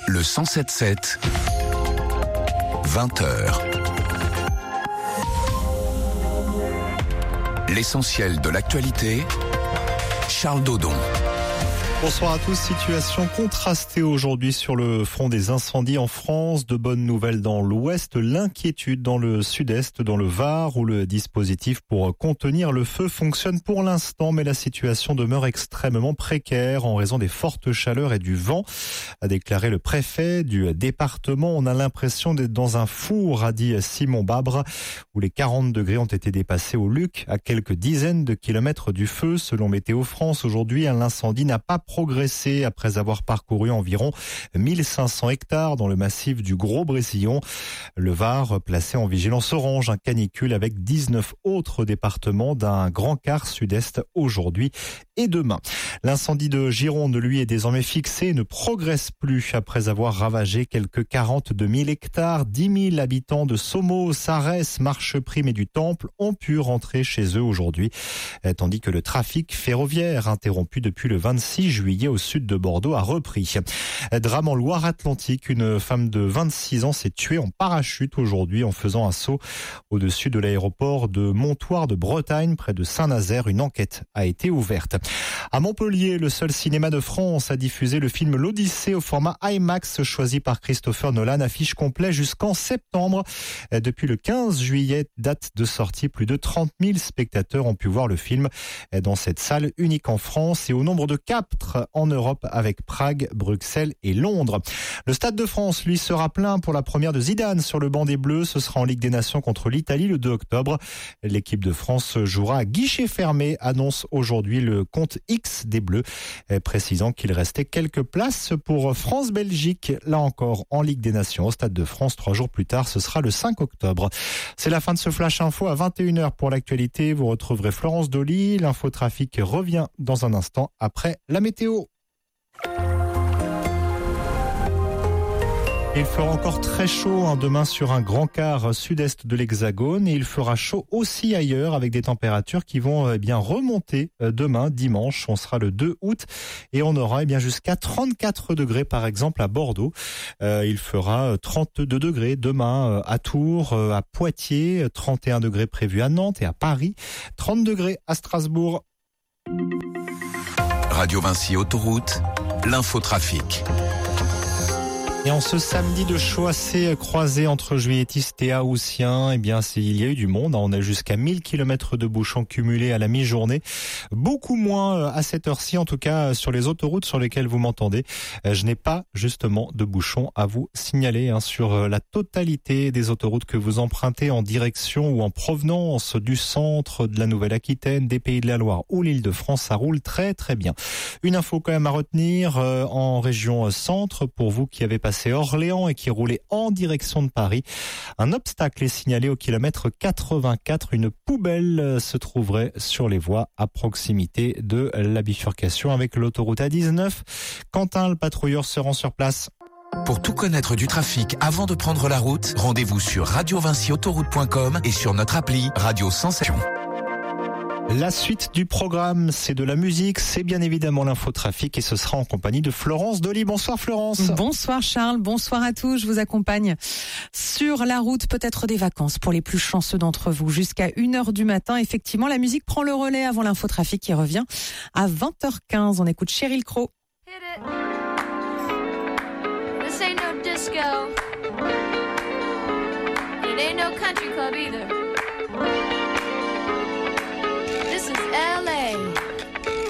Le 107.7, 20h. L'essentiel de l'actualité, Charles Dodon. Bonsoir à tous. Situation contrastée aujourd'hui sur le front des incendies en France. De bonnes nouvelles dans l'ouest, l'inquiétude dans le sud-est, dans le Var, où le dispositif pour contenir le feu fonctionne pour l'instant, mais la situation demeure extrêmement précaire en raison des fortes chaleurs et du vent, a déclaré le préfet du département. On a l'impression d'être dans un four, a dit Simon Babre, où les 40 degrés ont été dépassés au Luc, à quelques dizaines de kilomètres du feu. Selon Météo France, aujourd'hui, l'incendie n'a pas progressé après avoir parcouru environ 1500 hectares dans le massif du Gros-Brécillon. Le Var placé en vigilance orange, un canicule avec 19 autres départements d'un grand quart sud-est aujourd'hui et demain. L'incendie de Gironde, lui, est désormais fixé et ne progresse plus après avoir ravagé quelques 42 000 hectares. 10 000 habitants de Sommeau, Sarès, Marcheprime et du Temple ont pu rentrer chez eux aujourd'hui, tandis que le trafic ferroviaire, interrompu depuis le 26 juillet au sud de Bordeaux, a repris. Drame en Loire-Atlantique, une femme de 26 ans s'est tuée en parachute aujourd'hui en faisant un saut au-dessus de l'aéroport de Montoire de Bretagne, près de Saint-Nazaire. Une enquête a été ouverte. À Montpellier, le seul cinéma de France a diffusé le film L'Odyssée au format IMAX choisi par Christopher Nolan, affiche complet jusqu'en septembre. Depuis le 15 juillet, date de sortie, plus de 30 000 spectateurs ont pu voir le film dans cette salle unique en France et au nombre de 4 en Europe avec Prague, Bruxelles et Londres. Le Stade de France, lui, sera plein pour la première de Zidane sur le banc des Bleus. Ce sera en Ligue des Nations contre l'Italie le 2 octobre. L'équipe de France jouera à guichet fermé, annonce aujourd'hui le compte X des Bleus, précisant qu'il restait quelques places pour France-Belgique, là encore en Ligue des Nations au Stade de France. 3 jours plus tard, ce sera le 5 octobre. C'est la fin de ce Flash Info à 21h pour l'actualité. Vous retrouverez Florence Dolly. L'infotrafic revient dans un instant après la météo. Il fera encore très chaud demain sur un grand quart sud-est de l'Hexagone et il fera chaud aussi ailleurs avec des températures qui vont bien remonter demain dimanche. On sera le 2 août et on aura jusqu'à 34 degrés par exemple à Bordeaux. Il fera 32 degrés demain à Tours, à Poitiers, 31 degrés prévus à Nantes et à Paris, 30 degrés à Strasbourg. Radio Vinci Autoroute, l'infotrafic. Et en ce samedi de chaud assez croisé entre juilletistes et haussiens, il y a eu du monde. On a jusqu'à 1000 km de bouchons cumulés à la mi-journée. Beaucoup moins à cette heure-ci, en tout cas sur les autoroutes sur lesquelles vous m'entendez. Je n'ai pas justement de bouchons à vous signaler sur la totalité des autoroutes que vous empruntez en direction ou en provenance du centre de la Nouvelle-Aquitaine, des Pays de la Loire ou l'Île-de-France. Ça roule très très bien. Une info quand même à retenir en région centre pour vous qui avez passé Orléans et qui roulait en direction de Paris. Un obstacle est signalé au kilomètre 84. Une poubelle se trouverait sur les voies à proximité de la bifurcation avec l'autoroute A19. Quentin, le patrouilleur, se rend sur place. Pour tout connaître du trafic avant de prendre la route, rendez-vous sur radiovinciautoroute.com et sur notre appli Radio 107. La suite du programme, c'est de la musique, c'est bien évidemment l'infotrafic et ce sera en compagnie de Florence Dolly. Bonsoir Florence. Bonsoir Charles, bonsoir à tous. Je vous accompagne sur la route, peut-être des vacances pour les plus chanceux d'entre vous. Jusqu'à 1h du matin, effectivement, la musique prend le relais avant l'infotrafic qui revient à 20h15. On écoute Sheryl Crow. Hit it. This ain't no disco. It ain't no country club either.